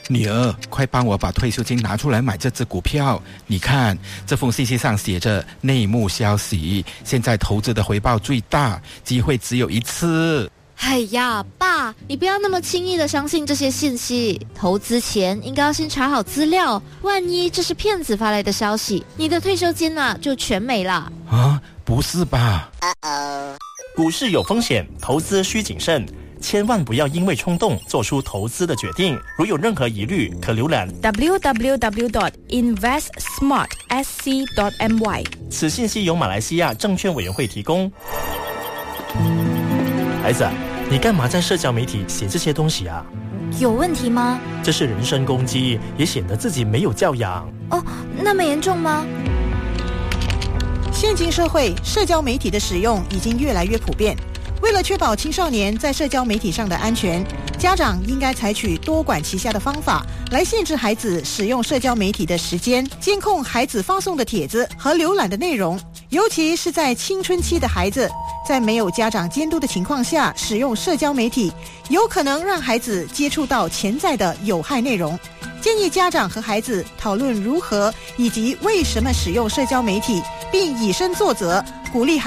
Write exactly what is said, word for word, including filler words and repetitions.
女儿，快帮我把退休金拿出来买这只股票。你看，这封信息上写着内幕消息，现在投资的回报最大，机会只有一次。 哎呀，爸，你不要那么轻易的相信这些信息。投资前应该要先查好资料，万一这是骗子发来的消息，你的退休金啊就全没了。 啊，不是吧？ 股市有风险，投资需谨慎，千万不要因为冲动做出投资的决定。如有任何疑虑，可浏览 w w w dot invest smart s c dot m y。 此信息由马来西亚证券委员会提供。孩子，你干嘛在社交媒体写这些东西啊？ 有问题吗？ 这是人身攻击，也显得自己没有教养。 哦，那么严重吗？ 现今社会，社交媒体的使用已经越来越普遍。为了确保青少年在社交媒体上的安全，家长应该采取多管齐下的方法来限制孩子使用社交媒体的时间，监控孩子发送的帖子和浏览的内容。尤其是在青春期的孩子，在没有家长监督的情况下使用社交媒体，有可能让孩子接触到潜在的有害内容。建议家长和孩子讨论如何以及为什么使用社交媒体，并以身作则，鼓励孩子